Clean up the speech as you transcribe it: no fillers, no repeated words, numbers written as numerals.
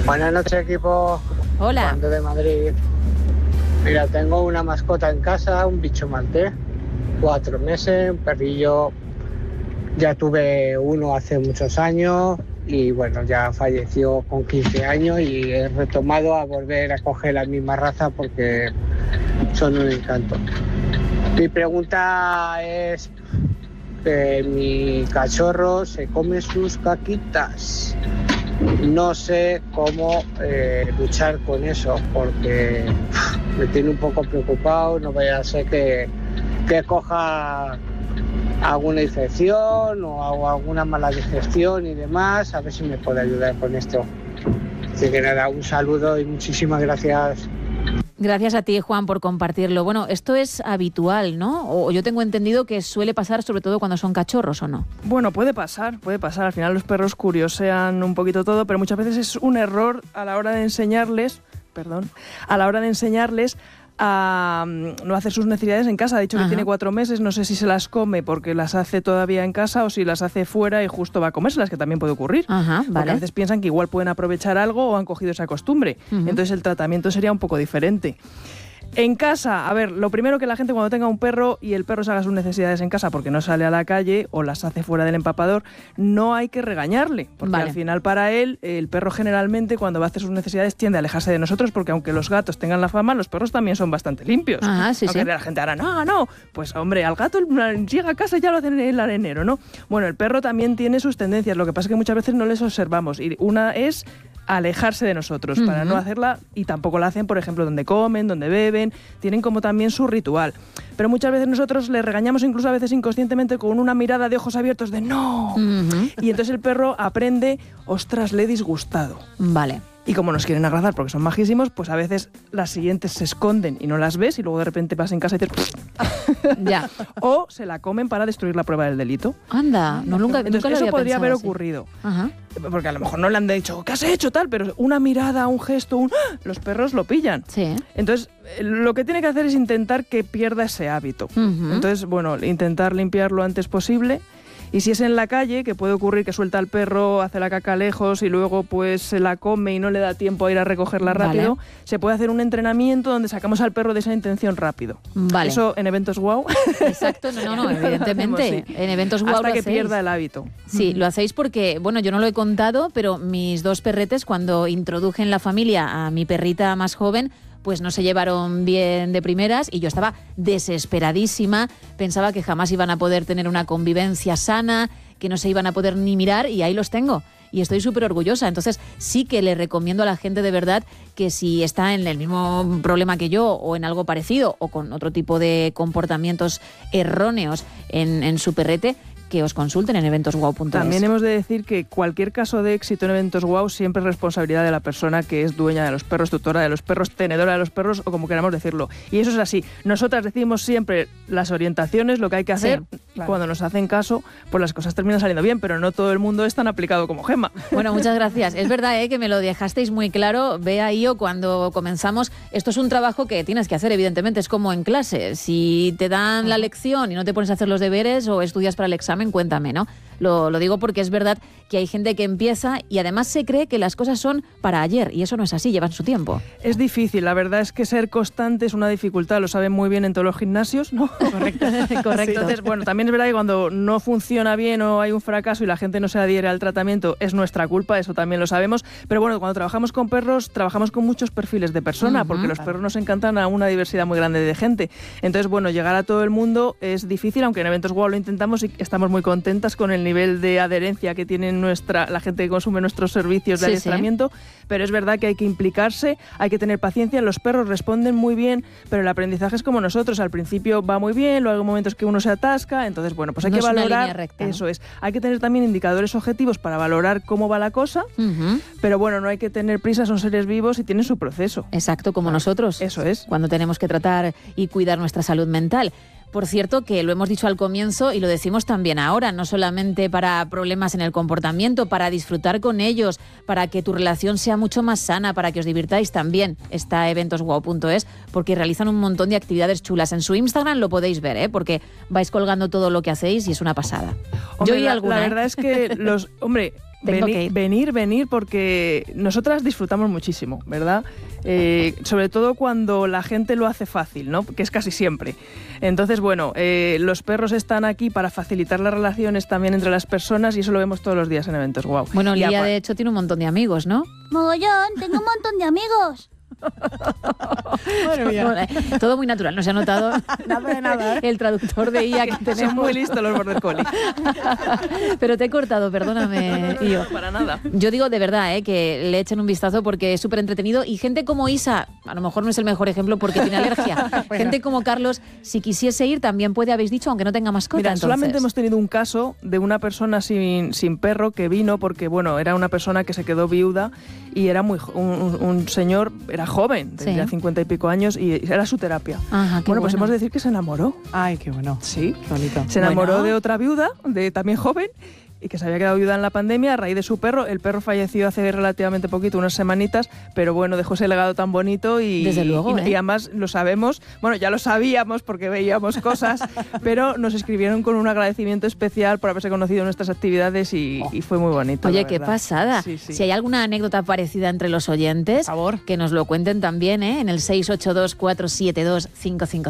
Buenas noches, equipo. Hola. Juan de Madrid. Mira, tengo una mascota en casa, un bicho maltés, 4 meses, un perrillo. Ya tuve uno hace muchos años y bueno, ya falleció con 15 años y he retomado a volver a coger la misma raza porque son un encanto. Mi pregunta es, mi cachorro se come sus caquitas. No sé cómo luchar con eso porque me tiene un poco preocupado, no vaya a ser que coja alguna infección o alguna mala digestión y demás, a ver si me puede ayudar con esto. Así que nada, un saludo y muchísimas gracias. Gracias a ti, Juan, por compartirlo. Bueno, esto es habitual, ¿no? O yo tengo entendido que suele pasar sobre todo cuando son cachorros, ¿o no? Bueno, puede pasar. Al final los perros curiosean un poquito todo, pero muchas veces es un error a la hora de enseñarles a no hacer sus necesidades en casa. Ha dicho que tiene 4 meses, no sé si se las come porque las hace todavía en casa o si las hace fuera y justo va a comérselas, que también puede ocurrir. Porque a veces piensan que igual pueden aprovechar algo o han cogido esa costumbre. Entonces el tratamiento sería un poco diferente. En casa, a ver, lo primero que la gente cuando tenga un perro y el perro se haga sus necesidades en casa porque no sale a la calle o las hace fuera del empapador, no hay que regañarle, porque al final para él, el perro generalmente cuando va a hacer sus necesidades tiende a alejarse de nosotros porque aunque los gatos tengan la fama, los perros también son bastante limpios. Aunque la gente ahora, no, pues hombre, al gato llega a casa y ya lo hacen en el arenero, ¿no? Bueno, el perro también tiene sus tendencias, lo que pasa es que muchas veces no les observamos y una es alejarse de nosotros para no hacerla y tampoco la hacen, por ejemplo, donde comen, donde beben, tienen como también su ritual. Pero muchas veces nosotros le regañamos incluso a veces inconscientemente con una mirada de ojos abiertos de ¡no! Y entonces el perro aprende, ostras, le he disgustado. Vale. Y como nos quieren agradar porque son majísimos, pues a veces las siguientes se esconden y no las ves y luego de repente vas en casa y dices... Ya. O se la comen para destruir la prueba del delito. Anda, nunca lo eso había podría haber así. ocurrido. Porque a lo mejor no le han dicho, ¿qué has hecho tal? Pero una mirada, un gesto, los perros lo pillan. Sí. Entonces, lo que tiene que hacer es intentar que pierda ese hábito. Entonces, bueno, intentar limpiar lo antes posible. Y si es en la calle, que puede ocurrir que suelta al perro, hace la caca lejos y luego pues se la come y no le da tiempo a ir a recogerla rápido, se puede hacer un entrenamiento donde sacamos al perro de esa intención rápido. Vale. Eso en eventos wow. Exacto, no, evidentemente. En eventos wow hasta lo que hacéis. pierda el hábito. Sí, lo hacéis porque, bueno, yo no lo he contado, pero mis 2 perretes, cuando introduje en la familia a mi perrita más joven, pues no se llevaron bien de primeras y yo estaba desesperadísima, pensaba que jamás iban a poder tener una convivencia sana, que no se iban a poder ni mirar y ahí los tengo. Y estoy súper orgullosa. Entonces sí que le recomiendo a la gente de verdad que si está en el mismo problema que yo o en algo parecido o con otro tipo de comportamientos erróneos en su perrete, que os consulten en eventosguau.es. También hemos de decir que cualquier caso de éxito en Eventos Guau siempre es responsabilidad de la persona que es dueña de los perros, tutora de los perros, tenedora de los perros o como queramos decirlo. Y eso es así. Nosotras decimos siempre las orientaciones, lo que hay que hacer. Sí, claro. Cuando nos hacen caso, pues las cosas terminan saliendo bien, pero no todo el mundo es tan aplicado como Gemma. Bueno, muchas gracias. Es verdad que me lo dejasteis muy claro. Bea y yo cuando comenzamos, esto es un trabajo que tienes que hacer, evidentemente, es como en clase. Si te dan la lección y no te pones a hacer los deberes o estudias para el examen, cuéntame, ¿no? Lo digo porque es verdad que hay gente que empieza y además se cree que las cosas son para ayer y eso no es así, llevan su tiempo. Es difícil, la verdad es que ser constante es una dificultad, lo saben muy bien en todos los gimnasios, ¿no? Correcto. Correcto. Entonces, bueno, también es verdad que cuando no funciona bien o hay un fracaso y la gente no se adhiere al tratamiento, es nuestra culpa, eso también lo sabemos, pero bueno, cuando trabajamos con perros, trabajamos con muchos perfiles de persona, porque los perros nos encantan a una diversidad muy grande de gente. Entonces, bueno, llegar a todo el mundo es difícil, aunque en Eventos Guau lo intentamos y estamos muy contentas con el nivel de adherencia que tiene la gente que consume nuestros servicios de adiestramiento, pero es verdad que hay que implicarse, hay que tener paciencia, los perros responden muy bien, pero el aprendizaje es como nosotros, al principio va muy bien, luego hay momentos que uno se atasca, entonces bueno, pues hay que valorar, recta, eso es, hay que tener también indicadores objetivos para valorar cómo va la cosa, pero bueno, no hay que tener prisa, son seres vivos y tienen su proceso. Exacto, como nosotros. Eso es. Cuando tenemos que tratar y cuidar nuestra salud mental. Por cierto, que lo hemos dicho al comienzo y lo decimos también ahora, no solamente para problemas en el comportamiento, para disfrutar con ellos, para que tu relación sea mucho más sana, para que os divirtáis también. Está eventosguau.es porque realizan un montón de actividades chulas. En su Instagram lo podéis ver, porque vais colgando todo lo que hacéis y es una pasada. Hombre, Yo oí alguna, la verdad es que venir, porque nosotras disfrutamos muchísimo, ¿verdad? Sobre todo cuando la gente lo hace fácil, ¿no? Que es casi siempre. Entonces, bueno, los perros están aquí para facilitar las relaciones también entre las personas y eso lo vemos todos los días en eventos. Wow. Bueno, Lía, de hecho, tiene un montón de amigos, ¿no? Mogollón, tengo un montón de amigos. Todo muy natural, no se ha notado nada. El traductor de IA que tenemos. Son muy listos los border collie. Pero te he cortado, perdóname. No, para nada. Yo digo de verdad que le echen un vistazo porque es súper entretenido y gente como Isa, a lo mejor no es el mejor ejemplo porque tiene alergia. Bueno. Gente como Carlos, si quisiese ir también puede, habéis dicho, aunque no tenga mascota. Mira, entonces. Solamente hemos tenido un caso de una persona sin perro que vino porque, bueno, era una persona que se quedó viuda y era un señor, era joven, tendría 50 y pico años y era su terapia. Ajá, bueno, pues hemos de decir que se enamoró. Ay, qué bueno. Sí, qué bonito. Se enamoró de otra viuda, también joven, y que se había quedado viuda en la pandemia a raíz de su perro. El perro falleció hace relativamente poquito, unas semanitas, pero bueno, dejó ese legado tan bonito y, desde luego, y además lo sabemos, bueno, ya lo sabíamos porque veíamos cosas, pero nos escribieron con un agradecimiento especial por haberse conocido en nuestras actividades y fue muy bonito. Oye, qué pasada. Sí. Si hay alguna anécdota parecida entre los oyentes, por favor, que nos lo cuenten también, en el 682 472 555.